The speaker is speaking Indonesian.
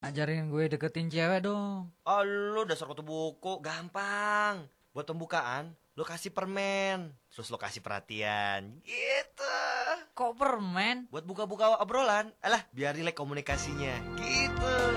Ajarin gue deketin cewek dong. Oh, lu dasar kutu buku, gampang. Buat pembukaan, lu kasih permen, terus lu kasih perhatian, gitu. Kok permen? Buat buka-buka obrolan, alah biar rileks komunikasinya, gitu.